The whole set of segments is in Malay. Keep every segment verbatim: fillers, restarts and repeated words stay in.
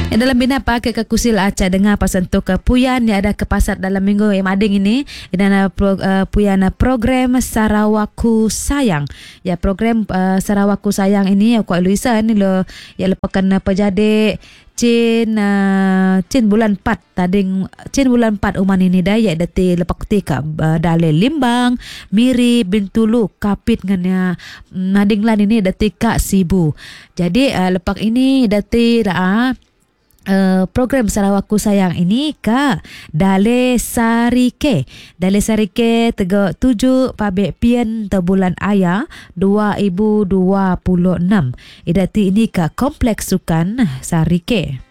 Ya, dalam bina apa ke kusil aca dengar pasal tu ke puyan ya ada ke pasar dalam minggu yang mading ini dan pro, uh, puyan uh, program Sarawakku Sayang. Ya program uh, Sarawakku Sayang ini aku Luisa ni lo ya lepakan apa jadi Cin uh, Cin bulan empat tading Cin bulan empat uman ini daya dati lepak tika uh, dale limbang miri bintulu kapit nganya nadinglan ini dati Kak Sibu. Jadi uh, lepak ini dati dah Uh, program Sarawakku Sayang ini ka Dale Sarike Dale Sarike tegak tujuh pabik pian te bulan aya dua ribu dua puluh enam idati ini ka Kompleks Sukan Sarike.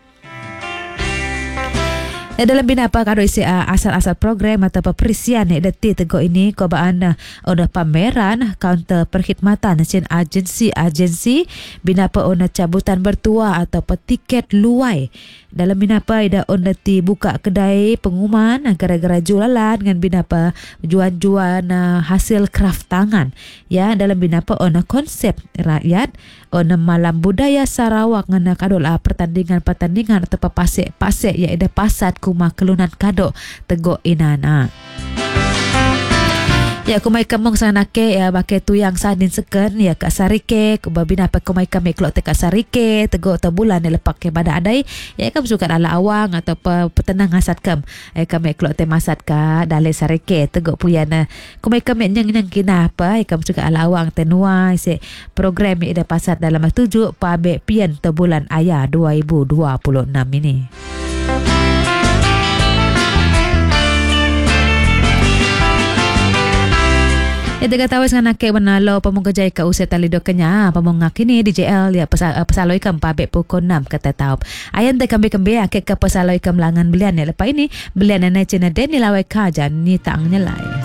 Ya, dalam bina apa kado isi uh, asal-asal program atau perisian ya deti tegak ini ko baan uh, ada pameran kaunter perkhidmatan cin agensi-agensi bina apa ona cabutan bertua atau tiket luai. Dalam bina apa ida on deti buka kedai pengumuman gara-gara jualan dengan bina apa jual-jual uh, hasil kraft tangan. Ya, dalam bina apa ona konsep rakyat ona malam budaya Sarawak ngana kado lah pertandingan-pertandingan atau pasek-pasek ya ida pasat kuma kelunan kado tegok inana. Ya kumai kamong sana ke ya bake tu yang sadin seken ya Kak Sarike kubabina apa kumai kami kelok te Kak Sarike tegok te bulan ya lepak ke pada adai ya kam suka ala awang atau pe, petenang hasat kam ya kami kelok te masat ka Dale Sarike tegok puyana kumai kami nyang nyang kina apa ya kam suka ala awang tenua se program ya ida pasat dalam tujuh pabek pian te bulan aya dua ribu dua puluh enam ini. Ya tega tawas nga nake manalo pamong kajay ka uset talido kanya pamong kini D J L ya pasa, pasaloy kam pabek pukon enam kata taup. Ayan te kambi-kambi akik ka pasaloy kam langan belian ya lepa ini belian na cina den nilaway kajan ni taang nilay.